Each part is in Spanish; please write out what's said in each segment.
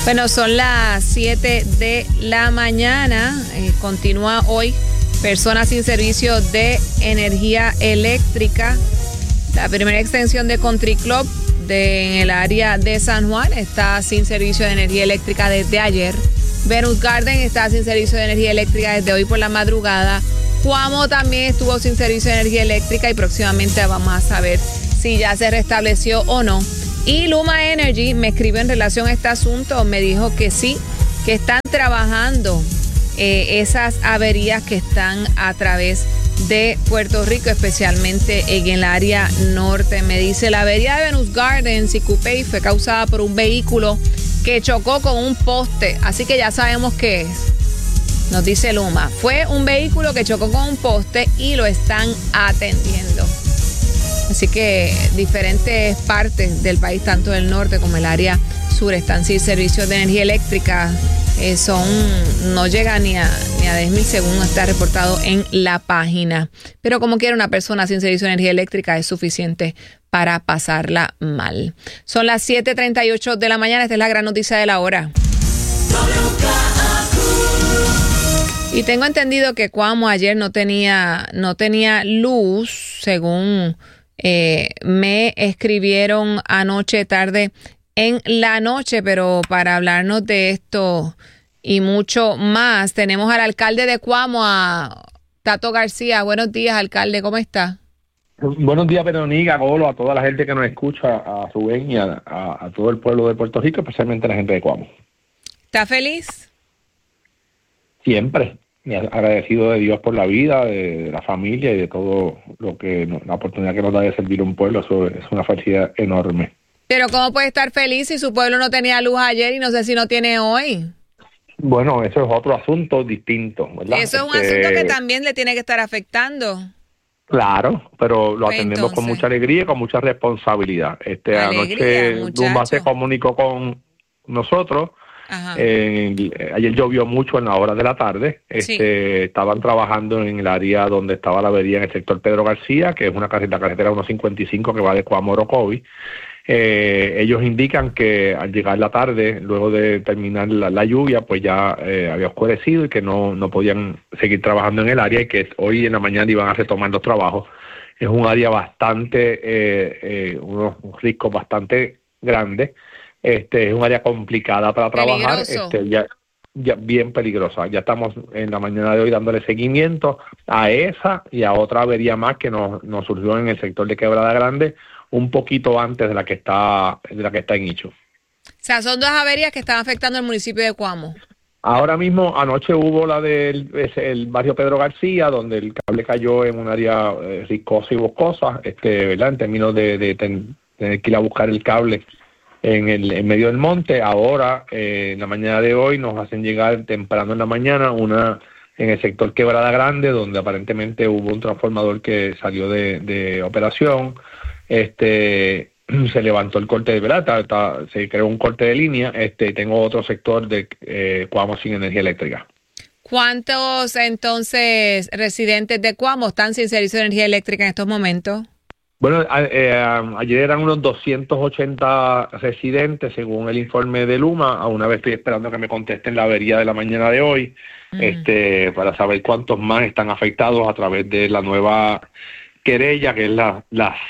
Bueno, son las 7 de la mañana. Continúa hoy Personas sin servicio de energía eléctrica. La primera extensión de Country Club en el área de San Juan está sin servicio de energía eléctrica desde ayer. Venus Garden está sin servicio de energía eléctrica desde hoy por la madrugada. Cuamo también estuvo sin servicio de energía eléctrica y próximamente vamos a saber si ya se restableció o no. Y Luma Energy me escribió en relación a este asunto, me dijo que sí, que están trabajando esas averías que están a través de Puerto Rico, especialmente en el área norte. Me dice, la avería de Venus Gardens y Coupey fue causada por un vehículo que chocó con un poste, así que ya sabemos qué es. Nos dice Luma, fue un vehículo que chocó con un poste y lo están atendiendo. Así que diferentes partes del país, tanto del norte como el área sur, están sin servicios de energía eléctrica. No llega ni a 10,000 según está reportado en la página. Pero como quiera, una persona sin servicio de energía eléctrica es suficiente para pasarla mal. Son las 7:38 de la mañana. Esta es la gran noticia de la hora. Y tengo entendido que Cuamo ayer no tenía luz, según me escribieron anoche tarde en la noche, pero para hablarnos de esto y mucho más, tenemos al alcalde de Cuamo, a Tato García. Buenos días, alcalde, ¿cómo está? Buenos días, Verónica, Golo, a toda la gente que nos escucha, a Rubén y a todo el pueblo de Puerto Rico, especialmente la gente de Cuamo. ¿Está feliz? Siempre. Agradecido de Dios por la vida, de la familia y de todo lo que la oportunidad que nos da de servir a un pueblo. Eso es una felicidad enorme. Pero ¿cómo puede estar feliz si su pueblo no tenía luz ayer y no sé si no tiene hoy? Bueno, eso es otro asunto distinto, ¿verdad? Eso es un asunto que también le tiene que estar afectando. Claro, pero lo atendemos con mucha alegría y con mucha responsabilidad. Anoche Luma se comunicó con nosotros. Ayer llovió mucho en la hora de la tarde. Sí. Estaban trabajando en el área donde estaba la avería en el sector Pedro García, que es la carretera 155 que va de Cuamo a Orocovis. Ellos indican que al llegar la tarde, luego de terminar la lluvia, pues ya había oscurecido y que no podían seguir trabajando en el área y que hoy en la mañana iban a retomar los trabajos. Es un área bastante, unos riscos bastante grandes. Es un área complicada para trabajar, ya bien peligrosa. Ya estamos en la mañana de hoy dándole seguimiento a esa y a otra avería más que nos surgió en el sector de Quebrada Grande, un poquito antes de la que está en Icho. O sea, son dos averías que están afectando al municipio de Cuamo. Ahora mismo, anoche hubo la del barrio Pedro García, donde el cable cayó en un área riscosa y boscosa, ¿verdad? En términos de tener que ir a buscar el cable en medio del monte. Ahora, en la mañana de hoy, nos hacen llegar temprano en la mañana una en el sector Quebrada Grande, donde aparentemente hubo un transformador que salió de operación. Se levantó el corte de verdad, se creó un corte de línea. Tengo otro sector de Cuamo sin energía eléctrica. ¿Cuántos entonces residentes de Cuamo están sin servicio de energía eléctrica en estos momentos? Bueno, ayer eran unos 280 residentes, según el informe de Luma. Aún una vez estoy esperando que me contesten la avería de la mañana de hoy, para saber cuántos más están afectados a través de la nueva querella, que es la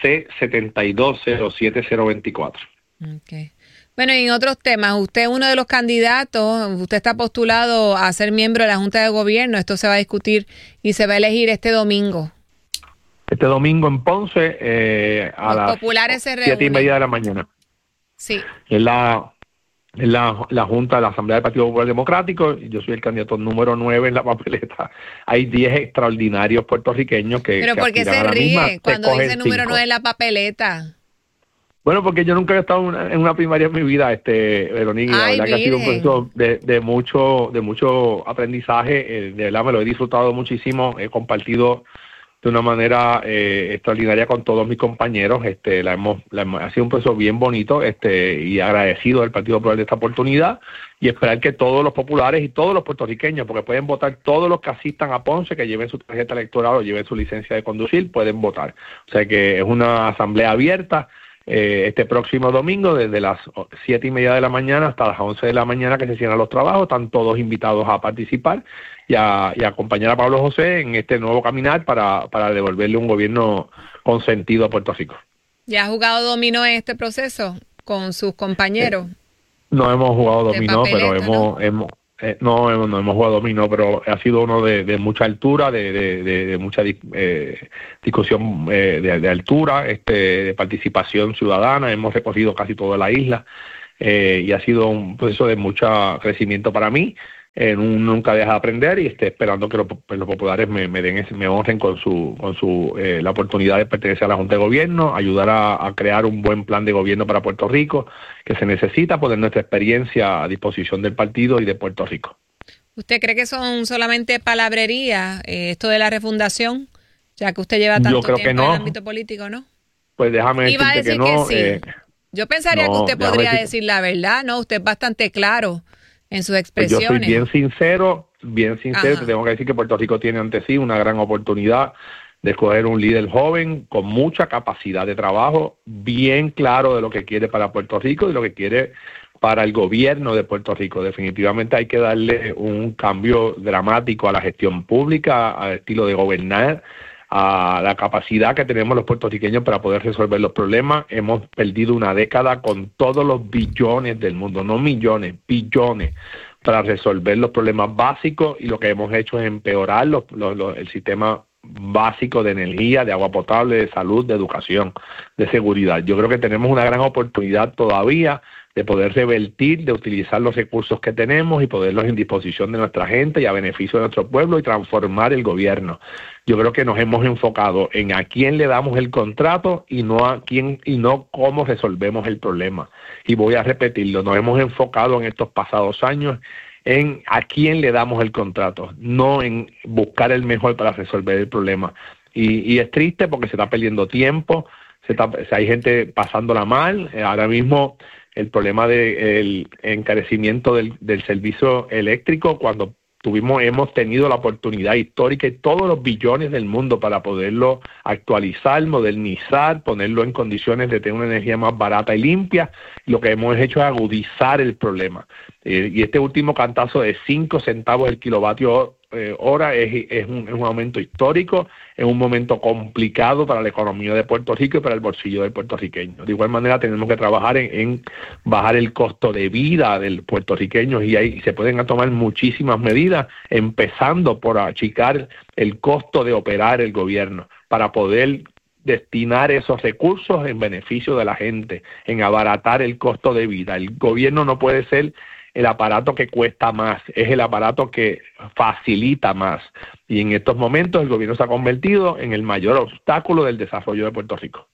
C720724. Okay. Bueno, y en otros temas, usted es uno de los candidatos, usted está postulado a ser miembro de la Junta de Gobierno. Esto se va a discutir y se va a elegir este domingo. Este domingo en Ponce, a las 7:30 de la mañana. Sí. Es la Junta de la Asamblea del Partido Popular Democrático. Yo soy el candidato número 9 en la papeleta. Hay 10 extraordinarios puertorriqueños que ¿Pero por qué se ríe cuando dice número 9 en la papeleta? Bueno, porque yo nunca he estado en una primaria en mi vida, Verónica, la verdad que ha sido un proceso de mucho aprendizaje, de verdad me lo he disfrutado muchísimo, he compartido de una manera extraordinaria con todos mis compañeros. Ha sido un proceso bien bonito, y agradecido del Partido Popular de esta oportunidad, y esperar que todos los populares y todos los puertorriqueños, porque pueden votar todos los que asistan a Ponce, que lleven su tarjeta electoral o lleven su licencia de conducir, pueden votar. O sea que es una asamblea abierta. este próximo domingo, desde las 7:30 de la mañana hasta las 11 de la mañana, que se cierran los trabajos. Están todos invitados a participar y a acompañar a Pablo José en este nuevo caminar para devolverle un gobierno con sentido a Puerto Rico. ¿Ya ha jugado dominó en este proceso con sus compañeros? No hemos jugado dominó, pero ¿no? No hemos jugado dominó, pero ha sido uno de mucha altura, de mucha discusión de altura, de participación ciudadana. Hemos recorrido casi toda la isla y ha sido un proceso de mucho crecimiento para mí. Nunca deja de aprender y esperando que los populares me honren con la oportunidad de pertenecer a la Junta de Gobierno, ayudar a crear un buen plan de gobierno para Puerto Rico, que se necesita, poner nuestra experiencia a disposición del partido y de Puerto Rico. ¿Usted cree que son solamente palabrería esto de la refundación, ya que usted lleva tanto tiempo en el ámbito político, no? Pues déjame decirte que no. Sí. Yo pensaría que usted podría decir la verdad, ¿no? Usted es bastante claro en sus expresiones. Pues yo soy bien sincero, te tengo que decir que Puerto Rico tiene ante sí una gran oportunidad de escoger un líder joven con mucha capacidad de trabajo, bien claro de lo que quiere para Puerto Rico y lo que quiere para el gobierno de Puerto Rico. Definitivamente hay que darle un cambio dramático a la gestión pública, al estilo de gobernar, a la capacidad que tenemos los puertorriqueños para poder resolver los problemas. Hemos perdido una década con todos los billones del mundo, no millones, billones, para resolver los problemas básicos, y lo que hemos hecho es empeorar el sistema básico de energía, de agua potable, de salud, de educación, de seguridad. Yo creo que tenemos una gran oportunidad todavía de poder revertir, de utilizar los recursos que tenemos y ponerlos en disposición de nuestra gente y a beneficio de nuestro pueblo y transformar el gobierno. Yo creo que nos hemos enfocado en a quién le damos el contrato y no cómo resolvemos el problema. Y voy a repetirlo, nos hemos enfocado en estos pasados años en a quién le damos el contrato, no en buscar el mejor para resolver el problema. Y es triste porque se está perdiendo tiempo, hay gente pasándola mal. Ahora mismo el problema del encarecimiento del servicio eléctrico, cuando hemos tenido la oportunidad histórica y todos los billones del mundo para poderlo actualizar, modernizar, ponerlo en condiciones de tener una energía más barata y limpia, lo que hemos hecho es agudizar el problema. Y este último cantazo de 5 centavos el kilovatio hora es un aumento histórico, es un momento complicado para la economía de Puerto Rico y para el bolsillo del puertorriqueño. De igual manera tenemos que trabajar en bajar el costo de vida del puertorriqueño, y ahí se pueden tomar muchísimas medidas, empezando por achicar el costo de operar el gobierno para poder destinar esos recursos en beneficio de la gente, en abaratar el costo de vida. El gobierno no puede ser el aparato que cuesta más, es el aparato que facilita más. Y en estos momentos el gobierno se ha convertido en el mayor obstáculo del desarrollo de Puerto Rico.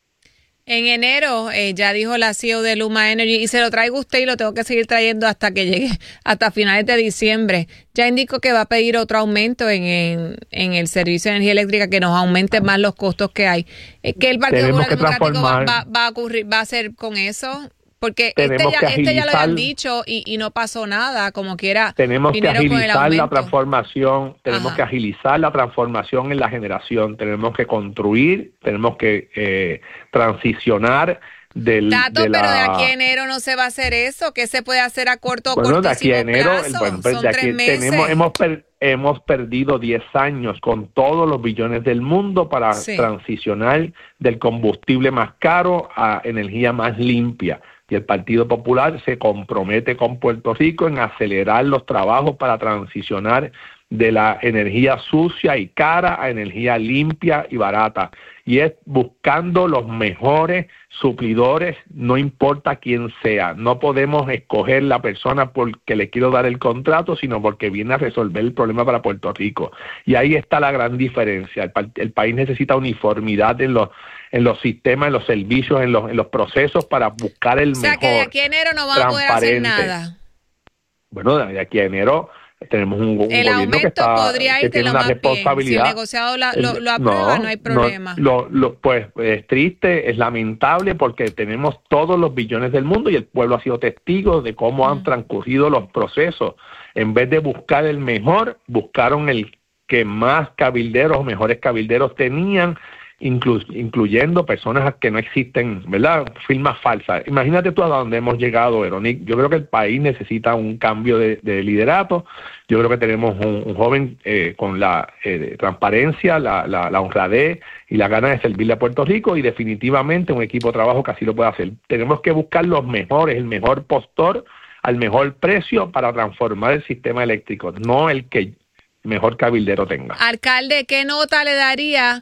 En enero, ya dijo la CEO de Luma Energy, y se lo traigo usted y lo tengo que seguir trayendo hasta que llegue, hasta finales de diciembre. Ya indicó que va a pedir otro aumento en el servicio de energía eléctrica, que nos aumente más los costos que hay. ¿Qué el Partido Popular Democrático va a hacer con eso? Porque este ya lo habían dicho y no pasó nada, como quiera. Tenemos que agilizar la transformación, que agilizar la transformación en la generación, tenemos que construir, tenemos que transicionnar pero de aquí a enero no se va a hacer eso. ¿Qué se puede hacer a corto o cortísimo plazo? De aquí a enero, son 3 meses. Hemos perdido 10 años con todos los billones del mundo para transicionar del combustible más caro a energía más limpia. Y el Partido Popular se compromete con Puerto Rico en acelerar los trabajos para transicionar de la energía sucia y cara a energía limpia y barata. Y es buscando los mejores suplidores, no importa quién sea. No podemos escoger la persona porque le quiero dar el contrato, sino porque viene a resolver el problema para Puerto Rico. Y ahí está la gran diferencia. El país necesita uniformidad en los sistemas, en los servicios, en los procesos para buscar el mejor. O sea, que de aquí a enero no van a poder hacer nada. Bueno, de aquí a enero tenemos un gobierno que tiene una responsabilidad. Si el negociado lo aprueba, no hay problema. Pues es triste, es lamentable, porque tenemos todos los billones del mundo y el pueblo ha sido testigo de cómo han transcurrido los procesos. En vez de buscar el mejor, buscaron el que más cabilderos, mejores cabilderos tenían, incluyendo personas que no existen, ¿verdad? Firmas falsas. Imagínate tú a dónde hemos llegado, Veronique. Yo creo que el país necesita un cambio de liderato. Yo creo que tenemos un joven con la transparencia, la honradez y la ganas de servirle a Puerto Rico, y definitivamente un equipo de trabajo que así lo puede hacer. Tenemos que buscar los mejores, el mejor postor al mejor precio para transformar el sistema eléctrico, no el que mejor cabildero tenga. Alcalde, ¿qué nota le daría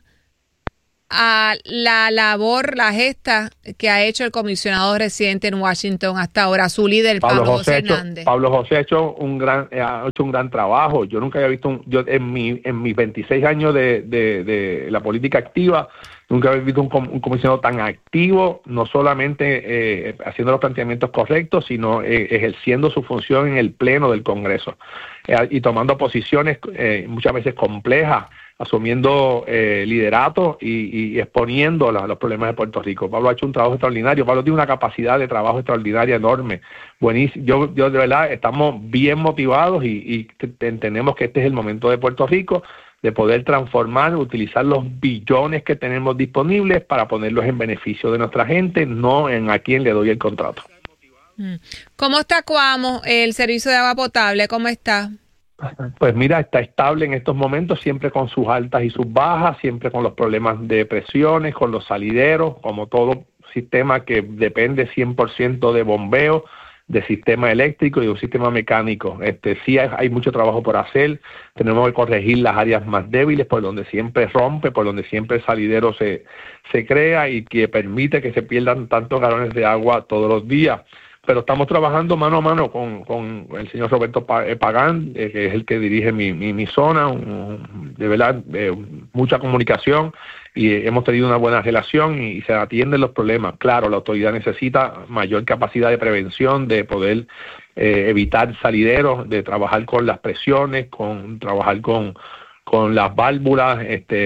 a la labor, la gesta que ha hecho el comisionado residente en Washington hasta ahora, su líder, Pablo José Hernández? Pablo José ha hecho un gran trabajo. Yo nunca había visto, en mis 26 años de la política activa, nunca había visto un comisionado tan activo, no solamente haciendo los planteamientos correctos, sino ejerciendo su función en el pleno del Congreso y tomando posiciones muchas veces complejas, asumiendo liderato y exponiendo los problemas de Puerto Rico. Pablo ha hecho un trabajo extraordinario. Pablo tiene una capacidad de trabajo extraordinaria, enorme, buenísimo. Yo de verdad estamos bien motivados y entendemos que este es el momento de Puerto Rico de poder transformar, utilizar los billones que tenemos disponibles para ponerlos en beneficio de nuestra gente, no en a quién le doy el contrato. ¿Cómo está Coamo, el servicio de agua potable? ¿Cómo está? Pues mira, está estable en estos momentos, siempre con sus altas y sus bajas, siempre con los problemas de presiones, con los salideros, como todo sistema que depende 100% de bombeo, de sistema eléctrico y de un sistema mecánico. Sí hay mucho trabajo por hacer, tenemos que corregir las áreas más débiles, por donde siempre rompe, por donde siempre el salidero se crea y que permite que se pierdan tantos galones de agua todos los días. Pero estamos trabajando mano a mano con el señor Roberto Pagán, que es el que dirige mi zona, de verdad, mucha comunicación, y hemos tenido una buena relación y se atienden los problemas. Claro, la autoridad necesita mayor capacidad de prevención, de poder evitar salideros, de trabajar con las presiones, trabajar con las válvulas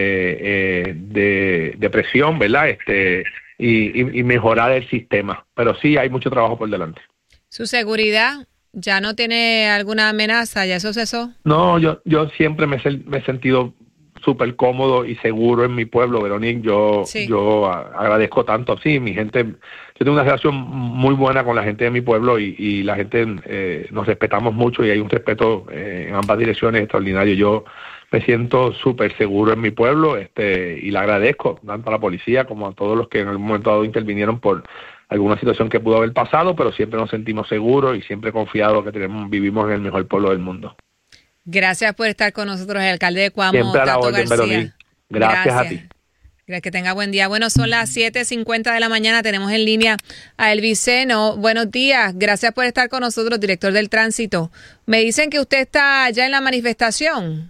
de presión, ¿verdad? Y mejorar el sistema. Pero sí hay mucho trabajo por delante. ¿Su seguridad ya no tiene alguna amenaza? ¿Ya eso cesó? No, yo siempre me he sentido súper cómodo y seguro en mi pueblo, Veronique. Yo agradezco tanto. Sí, mi gente, yo tengo una relación muy buena con la gente de mi pueblo y la gente nos respetamos mucho y hay un respeto en ambas direcciones extraordinario. Yo me siento súper seguro en mi pueblo y le agradezco tanto a la policía como a todos los que en algún momento dado intervinieron por alguna situación que pudo haber pasado, pero siempre nos sentimos seguros y siempre confiados que vivimos en el mejor pueblo del mundo. Gracias por estar con nosotros, el alcalde de Coamo, siempre a la Tato orden, García. Veronique. Gracias a ti. Que tenga buen día. Bueno, son las 7:50 de la mañana. Tenemos en línea a Elvis Seno. Buenos días. Gracias por estar con nosotros, director del tránsito. Me dicen que usted está ya en la manifestación.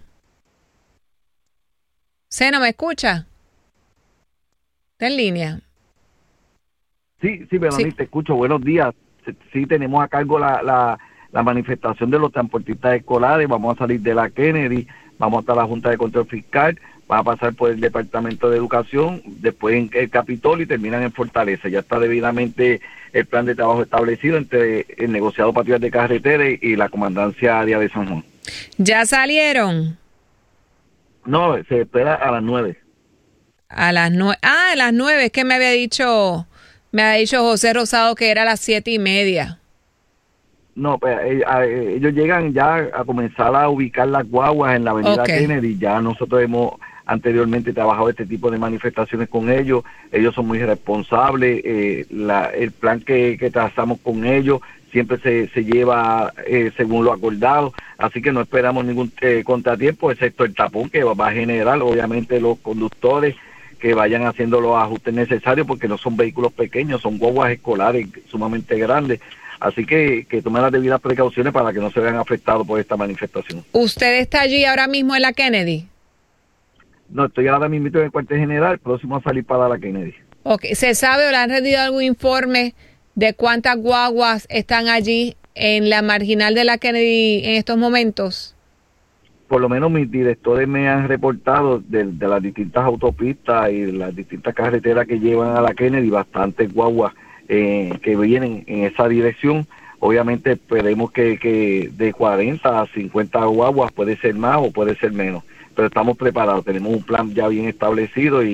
Seno, ¿me escucha? ¿Está en línea? Sí, Veronique, te escucho. Buenos días. Sí, tenemos a cargo la manifestación de los transportistas escolares. Vamos a salir de la Kennedy, vamos hasta la Junta de Control Fiscal, va a pasar por el Departamento de Educación, después en el Capitolio y terminan en Fortaleza. Ya está debidamente el plan de trabajo establecido entre el negociado Patrullas de Carretera y la Comandancia Área de San Juan. ¿Ya salieron? No, se espera a las 9. A las 9. Ah, a las 9. Es que me había dicho José Rosado que era a las 7:30. No, pues ellos llegan ya a comenzar a ubicar las guaguas en la avenida Kennedy. Ya nosotros hemos anteriormente trabajado este tipo de manifestaciones con ellos. Ellos son muy responsables. El plan que trazamos con ellos siempre se lleva según lo acordado. Así que no esperamos ningún contratiempo, excepto el tapón que va a generar, obviamente, los conductores que vayan haciendo los ajustes necesarios, porque no son vehículos pequeños, son guaguas escolares sumamente grandes. Así que tomen las debidas precauciones para que no se vean afectados por esta manifestación. ¿Usted está allí ahora mismo en la Kennedy? No, estoy ahora mismo en el cuartel general, próximo a salir para la Kennedy. Okay. ¿Se sabe o le han rendido algún informe de cuántas guaguas están allí en la marginal de la Kennedy en estos momentos? Por lo menos mis directores me han reportado de las distintas autopistas y las distintas carreteras que llevan a la Kennedy, bastantes guaguas que vienen en esa dirección. Obviamente esperemos que de 40 a 50 guaguas puede ser más o puede ser menos, pero estamos preparados, tenemos un plan ya bien establecido y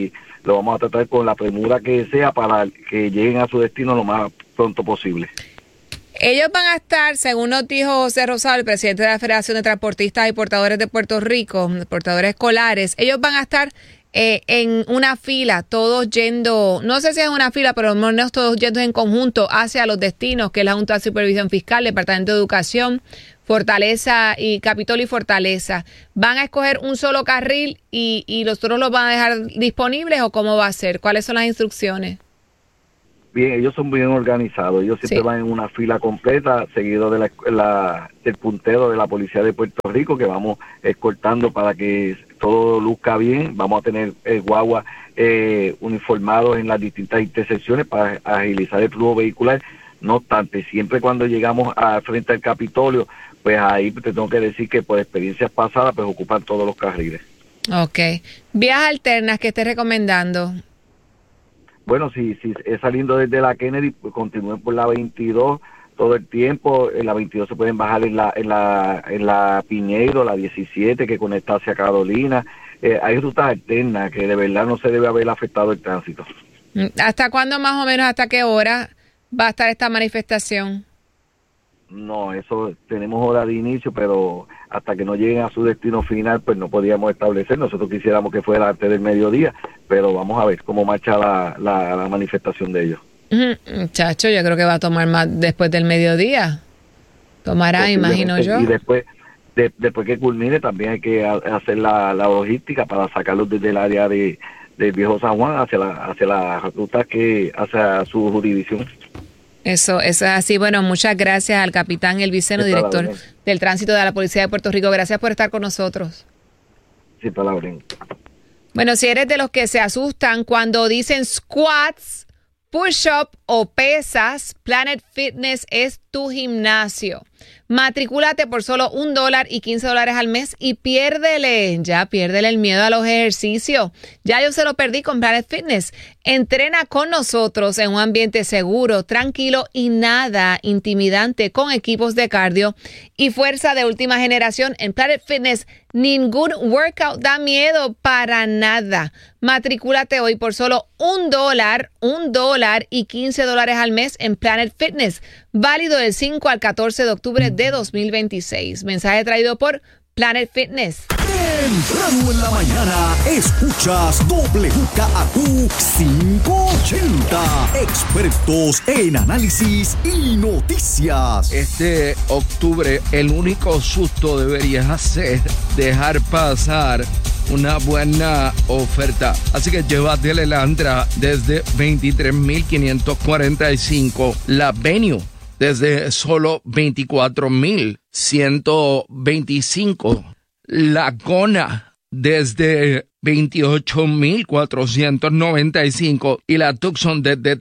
lo vamos a tratar con la premura que sea para que lleguen a su destino lo más pronto posible. Ellos van a estar, según nos dijo José Rosado, el presidente de la Federación de Transportistas y Portadores de Puerto Rico, portadores escolares, ellos van a estar en una fila, todos yendo, no sé si es una fila, pero no todos yendo en conjunto hacia los destinos, que es la Junta de Supervisión Fiscal, Departamento de Educación, Fortaleza y Capitolio y Fortaleza. ¿Van a escoger un solo carril y los otros los van a dejar disponibles o cómo va a ser? ¿Cuáles son las instrucciones? Bien, ellos son bien organizados, ellos siempre van en una fila completa, seguido de del puntero de la Policía de Puerto Rico, que vamos escoltando para que todo luzca bien. Vamos a tener guaguas uniformados en las distintas intersecciones para agilizar el flujo vehicular. No obstante, siempre cuando llegamos frente al Capitolio, pues ahí te tengo que decir que por experiencias pasadas, pues ocupan todos los carriles. Ok. ¿Vías alternas que estés recomendando? Bueno, si es saliendo desde la Kennedy, pues continúen por la 22 todo el tiempo. En la 22 se pueden bajar en la Piñeiro, la 17 que conecta hacia Carolina. Hay rutas alternas que de verdad no se debe haber afectado el tránsito. ¿Hasta cuándo más o menos, hasta qué hora va a estar esta manifestación? No, eso tenemos hora de inicio, pero hasta que no lleguen a su destino final, pues no podíamos establecer. Nosotros quisiéramos que fuera antes del mediodía, pero vamos a ver cómo marcha la manifestación de ellos. Muchacho, yo creo que va a tomar más después del mediodía. Tomará, imagino yo. Y después que culmine, también hay que hacer la logística para sacarlos desde el área del Viejo San Juan hacia la ruta hacia su jurisdicción. Eso es así. Bueno, muchas gracias al capitán Elviceno, director del tránsito de la Policía de Puerto Rico. Gracias por estar con nosotros. Sí, palabra. Bueno, si eres de los que se asustan cuando dicen squats, push-up o pesas, Planet Fitness es tu gimnasio. Matricúlate por solo $1 y $15 al mes y piérdele el miedo a los ejercicios. Ya yo se lo perdí con Planet Fitness. Entrena con nosotros en un ambiente seguro, tranquilo y nada intimidante con equipos de cardio y fuerza de última generación. En Planet Fitness ningún workout da miedo para nada. Matricúlate hoy por solo $1 y $15 al mes en Planet Fitness. Válido del 5 al 14 de octubre de 2026. Mensaje traído por Planet Fitness. Temprano en la mañana, escuchas WKAQ 580. Expertos en análisis y noticias. Este octubre, el único susto deberías hacer dejar pasar una buena oferta. Así que llévate el Elantra desde $23,545. La Venue desde solo $24,125. La Kona desde $28,495 y la Tucson desde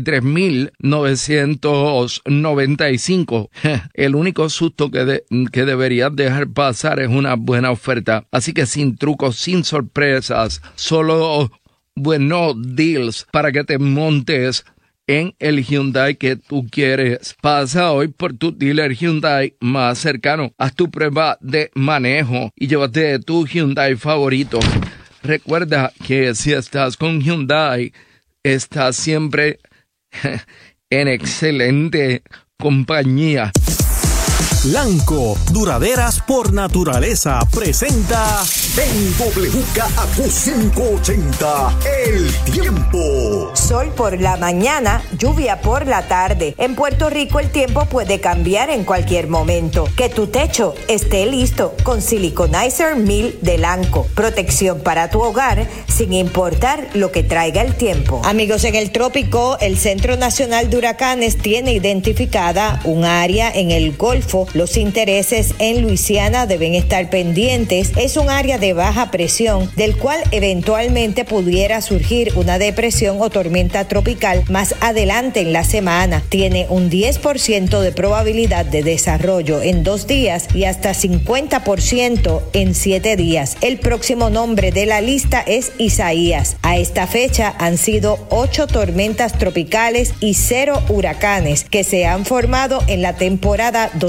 $33,995. El único susto que deberías dejar pasar es una buena oferta. Así que sin trucos, sin sorpresas, solo buenos deals para que te montes en el Hyundai que tú quieres. Pasa hoy por tu dealer Hyundai más cercano. Haz tu prueba de manejo y llévate tu Hyundai favorito. Recuerda que si estás con Hyundai, estás siempre en excelente compañía. Lanco, duraderas por naturaleza, presenta en WKAQ 580, el tiempo. Sol por la mañana, lluvia por la tarde. En Puerto Rico el tiempo puede cambiar en cualquier momento. Que tu techo esté listo con Siliconizer 1000 de Lanco. Protección para tu hogar sin importar lo que traiga el tiempo. Amigos, en el trópico, el Centro Nacional de Huracanes tiene identificada un área en el Golfo. Los intereses en Luisiana deben estar pendientes. Es un área de baja presión, del cual eventualmente pudiera surgir una depresión o tormenta tropical más adelante en la semana. Tiene un 10% de probabilidad de desarrollo en 2 días y hasta 50% en 7 días. El próximo nombre de la lista es Isaías. A esta fecha han sido 8 tormentas tropicales y 0 huracanes que se han formado en la temporada 2023.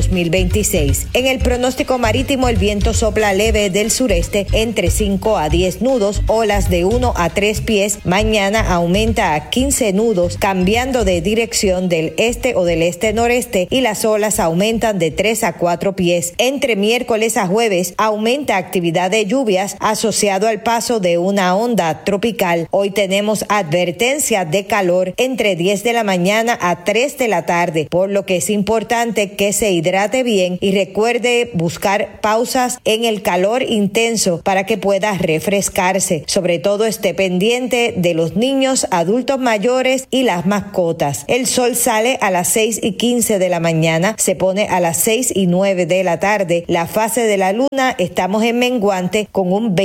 2026. En el pronóstico marítimo, el viento sopla leve del sureste entre 5 a 10 nudos, olas de 1 a 3 pies. Mañana aumenta a 15 nudos, cambiando de dirección del este o del este-noreste, y las olas aumentan de 3 a 4 pies. Entre miércoles a jueves aumenta actividad de lluvias asociado al paso de una onda tropical. Hoy tenemos advertencia de calor entre 10 de la mañana a 3 de la tarde, por lo que es importante que se hidrate bien y recuerde buscar pausas en el calor intenso para que pueda refrescarse. Sobre todo esté pendiente de los niños, adultos mayores y las mascotas. El sol sale a las 6:15 de la mañana, se pone a las 6:09 de la tarde. La fase de la luna, estamos en menguante con un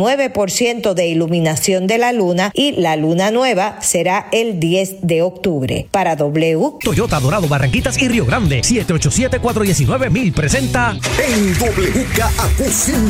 29% de iluminación de la luna, y la luna nueva será el 10 de octubre. Para Toyota Dorado, Barranquitas y Río Grande, 787-419-1000 presenta en WKAQ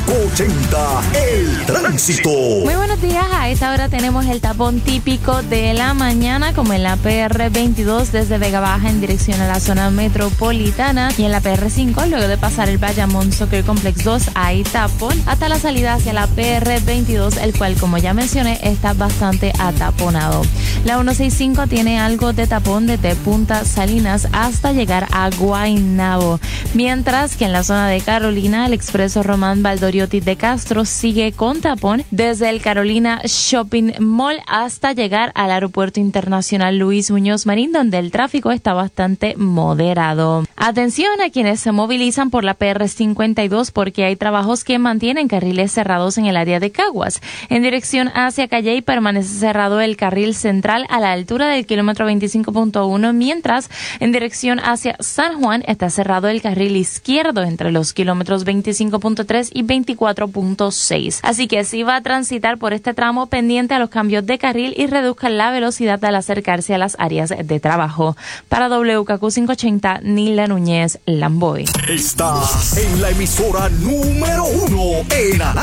580, el tránsito. Muy buenos días, a esta hora tenemos el tapón típico de la mañana, como en la PR22 desde Vega Baja en dirección a la zona metropolitana, y en la PR5 luego de pasar el Bayamón Soccer Complex 2 hay tapón hasta la salida hacia la PR22, el cual, como ya mencioné, está bastante ataponado. La 165 tiene algo de tapón desde Punta Salinas hasta llegar a Guaynabo, mientras que en la zona de Carolina el expreso Román Valdoriotti de Castro sigue con tapón desde el Carolina Shopping Mall hasta llegar al Aeropuerto Internacional Luis Muñoz Marín, donde el tráfico está bastante moderado. Atención a quienes se movilizan por la PR52, porque hay trabajos que mantienen carriles cerrados en el área de Caguas. En dirección hacia Calley permanece cerrado el carril central a la altura del kilómetro 25.1, mientras en dirección hacia San Juan está cerrado el carril izquierdo entre los kilómetros 25.3 y 24.6. Así que si va a transitar por este tramo, pendiente a los cambios de carril y reduzca la velocidad al acercarse a las áreas de trabajo. Para WKQ 580, Nila Núñez, Lamboy. Estás en la emisora número 1 en